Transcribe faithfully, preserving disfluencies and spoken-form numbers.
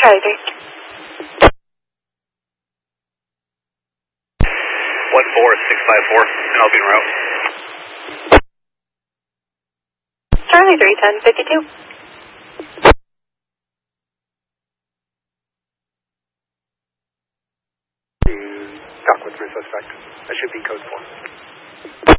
Charlie three. one four six five four, helping route. Charlie three, ten fifty-two. Dock with my suspect. That should be code four.